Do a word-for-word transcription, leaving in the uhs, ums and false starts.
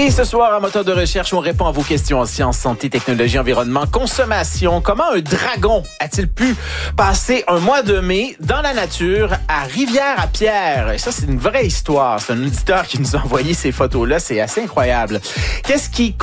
Et ce soir, en moteur de recherche, on répond à vos questions en sciences, santé, technologie, environnement, consommation. Comment un dragon a-t-il pu passer un mois de mai dans la nature à Rivière-à-Pierre? Et ça, c'est une vraie histoire. C'est un auditeur qui nous a envoyé ces photos-là. C'est assez incroyable. Qu'est-ce qui